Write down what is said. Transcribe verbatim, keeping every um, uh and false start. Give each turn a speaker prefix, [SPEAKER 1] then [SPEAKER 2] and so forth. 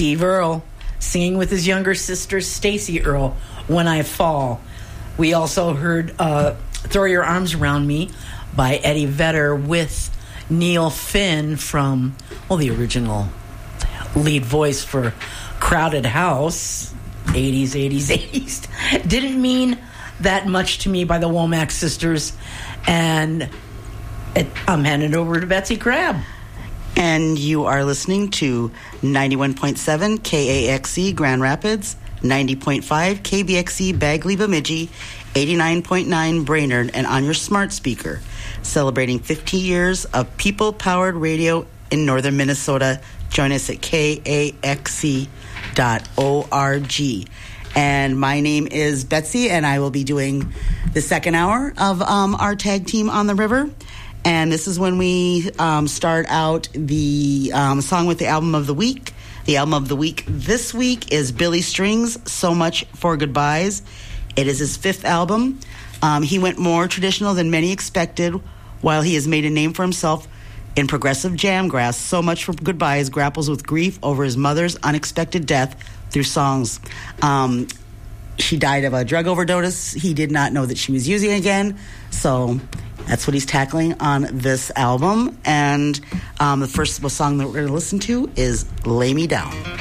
[SPEAKER 1] Steve Earle singing with his younger sister Stacy Earle, When I Fall. We also heard uh, Throw Your Arms Around Me by Eddie Vedder with Neil Finn from, well, the original lead voice for Crowded House, eighties, eighties, eighties. Didn't mean that much to me by the Womack Sisters. And it, I'm handing it over to Betsy Crabb.
[SPEAKER 2] And you are listening to ninety-one point seven K A X E Grand Rapids, ninety point five K B X E Bagley Bemidji, eighty-nine point nine Brainerd, and on your smart speaker, celebrating fifty years of people-powered radio in northern Minnesota. Join us at K A X E dot org. And my name is Betsy, and I will be doing the second hour of um, our tag team on the river. And this is when we um, start out the um, song with the album of the week. The album of the week this week is Billy Strings, So Much for Goodbyes. It is his fifth album. Um, he went more traditional than many expected, while he has made a name for himself in progressive jamgrass. So Much for Goodbyes grapples with grief over his mother's unexpected death through songs. Um, she died of a drug overdose. He did not know that she was using again, so that's what he's tackling on this album. And um, the first song that we're going to listen to is Lay Me Down.